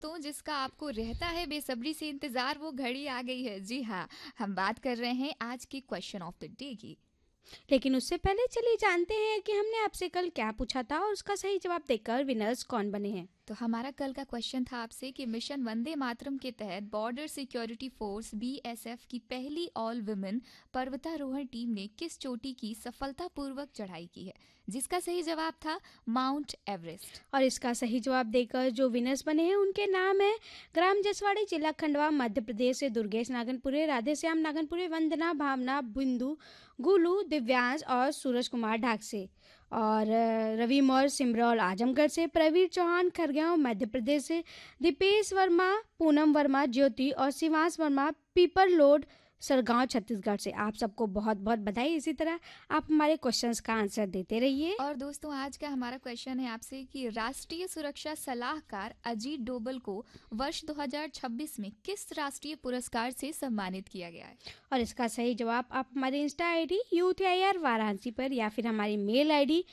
तो जिसका आपको रहता है बेसब्री से इंतजार, वो घड़ी आ गई है। जी हाँ, हम बात कर रहे हैं आज के क्वेश्चन ऑफ द डे की। लेकिन उससे पहले चलिए जानते हैं कि हमने आपसे कल क्या पूछा था और उसका सही जवाब देकर विनर्स कौन बने हैं। तो हमारा कल का क्वेश्चन था आपसे कि मिशन वंदे मातरम के तहत बॉर्डर सिक्योरिटी फोर्स बीएसएफ की पहली ऑल वुमेन पर्वतारोहण टीम ने किस चोटी की सफलतापूर्वक चढ़ाई की है, जिसका सही जवाब था माउंट एवरेस्ट। और इसका सही जवाब देकर जो विनर्स बने हैं उनके नाम है ग्राम जसवाड़ी, जिला खंडवा, मध्य प्रदेश से दुर्गेश नागनपुरे, राधेश्याम नागनपुरे, वंदना, भावना, बिंदु, गुलू, दिव्यांश और सूरज कुमार ढाक से। और रवि मौर्य सिमरौल आजमगढ़ से, प्रवीर चौहान खरगांव मध्य प्रदेश से, दीपेश वर्मा, पूनम वर्मा ज्योति और शिवांश वर्मा पीपर लोड सरगांव छत्तीसगढ़ से। आप सबको बहुत बहुत बधाई। इसी तरह आप हमारे क्वेश्चंस का आंसर देते रहिए। और दोस्तों, आज का हमारा क्वेश्चन है आपसे कि राष्ट्रीय सुरक्षा सलाहकार अजीत डोभाल को वर्ष 2026 में किस राष्ट्रीय पुरस्कार से सम्मानित किया गया है। और इसका सही जवाब आप हमारे इंस्टा आईडी यूथ वाराणसी पर या फिर हमारी मेल आईडी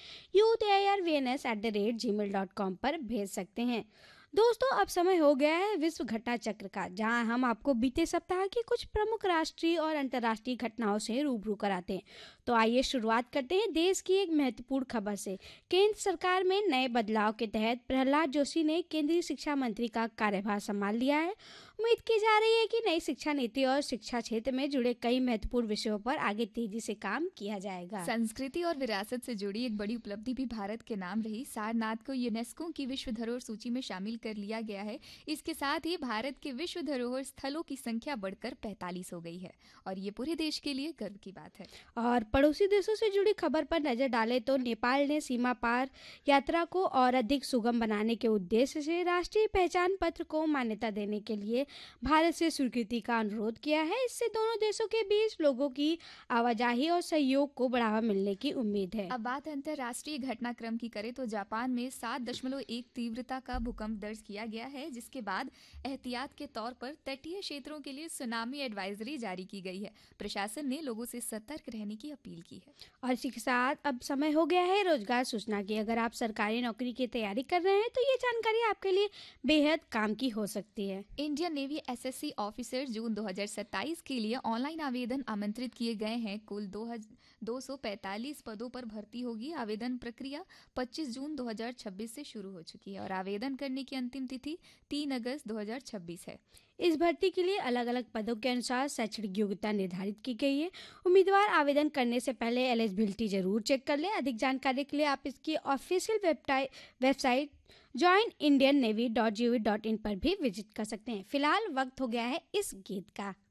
youthAIRVNS@gmail.com पर भेज सकते हैं। दोस्तों, अब समय हो गया है विश्व घटना चक्र का, जहां हम आपको बीते सप्ताह की कुछ प्रमुख राष्ट्रीय और अंतर्राष्ट्रीय घटनाओं से रूबरू कराते हैं। तो आइए शुरुआत करते हैं देश की एक महत्वपूर्ण खबर से। केंद्र सरकार में नए बदलाव के तहत प्रहलाद जोशी ने केंद्रीय शिक्षा मंत्री का कार्यभार संभाल लिया है। उम्मीद की जा रही है कि नई शिक्षा नीति और शिक्षा क्षेत्र में जुड़े कई महत्वपूर्ण विषयों पर आगे तेजी से काम किया जाएगा। संस्कृति और विरासत से जुड़ी एक बड़ी उपलब्धि भी भारत के नाम रही। सारनाथ को यूनेस्को की विश्व धरोहर सूची में शामिल कर लिया गया है। इसके साथ ही भारत के विश्व धरोहर स्थलों की संख्या बढ़कर 45 हो गई है और ये पूरे देश के लिए गर्व की बात है। और पड़ोसी देशों से जुड़ी खबर पर नजर डालें तो नेपाल ने सीमा पार यात्रा को और अधिक सुगम बनाने के उद्देश्य से राष्ट्रीय पहचान पत्र को मान्यता देने के लिए भारत से स्वीकृति का अनुरोध किया है। इससे दोनों देशों के बीच लोगों की आवाजाही और सहयोग को बढ़ावा मिलने की उम्मीद है। अब बात अंतर्राष्ट्रीय घटनाक्रम की करें तो जापान में 7.1 तीव्रता का भूकंप दर्ज किया गया है, जिसके बाद एहतियात के तौर पर तटीय क्षेत्रों के लिए सुनामी एडवाइजरी जारी की गई है। प्रशासन ने लोगों से सतर्क रहने की अपील की है। और इसी के साथ अब समय हो गया है रोजगार सूचना की। अगर आप सरकारी नौकरी की तैयारी कर रहे हैं तो ये जानकारी आपके लिए बेहद काम की हो सकती है। इंडियन नेवी एसएससी ऑफिसर जून 2027 के लिए ऑनलाइन आवेदन आमंत्रित किए गए हैं। कुल 245 पदों पर भर्ती होगी। आवेदन प्रक्रिया 25 जून 2026 से शुरू हो चुकी है और आवेदन करने की अंतिम तिथि 3 अगस्त 2026 है। इस भर्ती के लिए अलग अलग पदों के अनुसार शैक्षणिक योग्यता निर्धारित की गई है। उम्मीदवार आवेदन करने से पहले एलिजिबिलिटी जरूर चेक कर लें। अधिक जानकारी के लिए आप इसकी ऑफिशियल वेबसाइट joinindiannavy.gov.in पर भी विजिट कर सकते हैं। फिलहाल वक्त हो गया है इस गीत का।